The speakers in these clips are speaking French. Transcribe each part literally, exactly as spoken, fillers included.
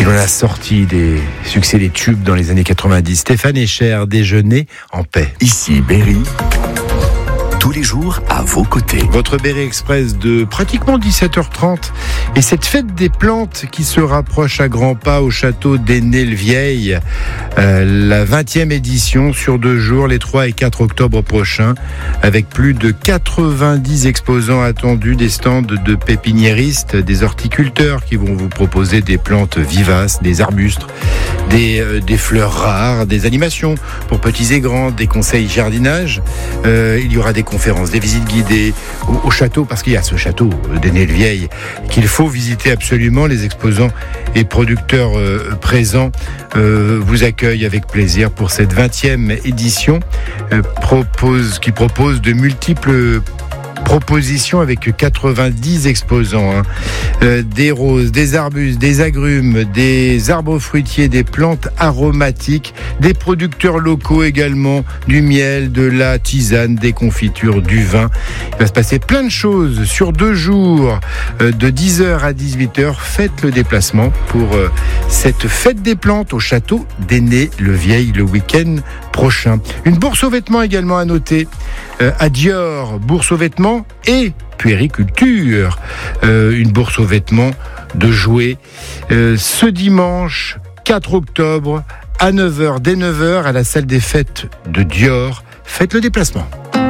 dans la sortie des succès, des tubes dans les années quatre-vingt-dix. Stéphane Echer, Déjeuner en paix. Ici Berry, tous les jours à vos côtés. Votre Berry Express de pratiquement dix-sept heures trente et cette fête des plantes qui se rapproche à grands pas au château d'Aînay-le-Vieil, euh, la vingtième édition sur deux jours, les trois et quatre octobre prochains, avec plus de quatre-vingt-dix exposants attendus, des stands de pépiniéristes, des horticulteurs qui vont vous proposer des plantes vivaces, des arbustes, des, euh, des fleurs rares, des animations pour petits et grands, des conseils jardinage. Euh, il y aura des conférences, des visites guidées au, au château, parce qu'il y a ce château d'Aînay-le-Vieil qu'il faut visiter absolument. Les exposants et producteurs euh, présents euh, vous accueillent avec plaisir pour cette vingtième édition euh, propose, qui propose de multiples propositions avec quatre-vingt-dix exposants, hein. euh, des roses, des arbustes, des agrumes, des arbres fruitiers, des plantes aromatiques, des producteurs locaux également, du miel, de la tisane, des confitures, du vin. Il va se passer plein de choses sur deux jours, euh, de dix heures à dix-huit heures. Faites le déplacement pour euh, cette fête des plantes au château d'Aînay-le-Vieil le week-end prochain. Une bourse aux vêtements également à noter euh, à Dior, bourse aux vêtements et puériculture, euh, une bourse aux vêtements de jouets euh, ce dimanche quatre octobre à neuf heures, dès neuf heures à la salle des fêtes de Dior. Faites le déplacement.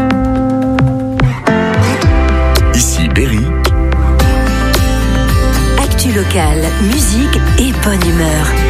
Ici Berry. Actu locale, musique et bonne humeur.